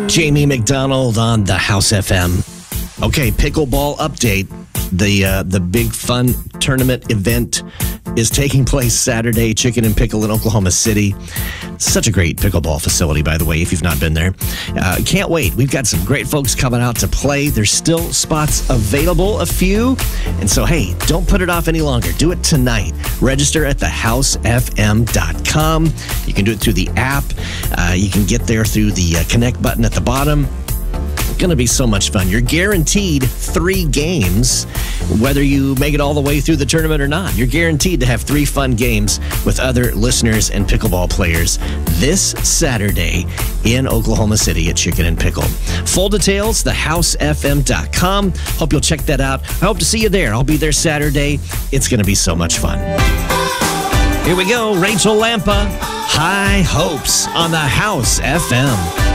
Jamie McDonald on the House FM. Okay, pickleball update. The big fun tournament event is taking place Saturday, Chicken and Pickle in Oklahoma City. Such a great pickleball facility, by the way, if you've not been there. Can't wait. We've got some great folks coming out to play. There's still spots available, a few. And so, hey, don't put it off any longer. Do it tonight. Register at thehousefm.com. You can do it through the app. You can get there through the connect button at the bottom. Going to be so much fun. You're guaranteed 3 games, whether you make it all the way through the tournament or not. You're guaranteed to have 3 fun games with other listeners and pickleball players this Saturday in Oklahoma City at Chicken and Pickle. Full details, thehousefm.com. Hope you'll check that out. I hope to see you there. I'll be there Saturday. It's going to be so much fun. Here we go. Rachel Lampa, High Hopes on the House FM.